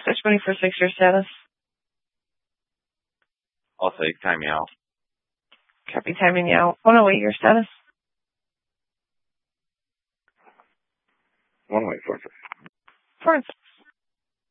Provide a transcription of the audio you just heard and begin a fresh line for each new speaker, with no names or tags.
Switch 24-6, your status.
I'll take timing out.
Copy, timing out. 108, your status.
108, 46.
Florence.